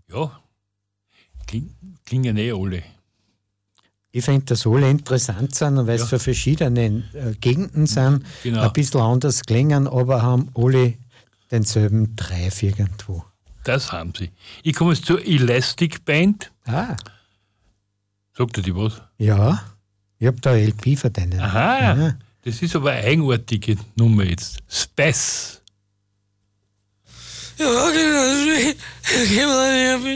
Ja, klingen alle. Ich finde, dass alle interessant sind, weil es für verschiedene Gegenden sind, Genau. ein bisschen anders klingen, aber haben alle denselben Drive irgendwo. Das haben sie. Ich komme jetzt zur Elastic Band. Ah, Sagt ihr die was? ja. Ich habe da eine LP von denen. Aha, Ja. das ist aber eine eigenartige Nummer jetzt. Space. Ja, genau.